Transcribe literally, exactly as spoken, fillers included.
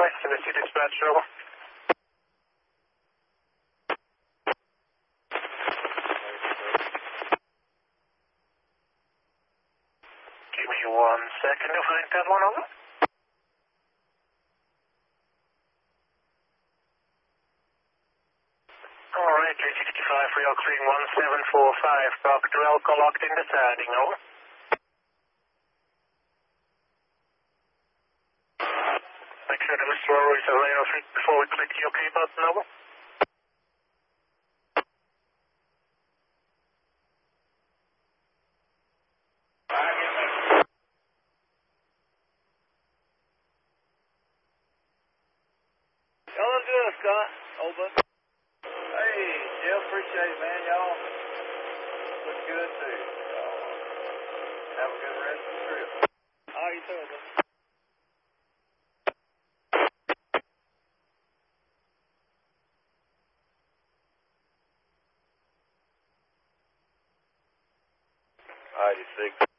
West Tennessee dispatch, over. Give me one second to find that one, over. Alright, three sixty-five, Real Clean one seven four five, Doctor Elko locked in the siding, over. Make sure the restorer is aware of it before we click the OK button, over. Y'all good, Scott. Over. Hey, Jeff, appreciate it, man. Y'all look good, too. Y'all have a good rest of the trip. All right, you too, man. ninety-six.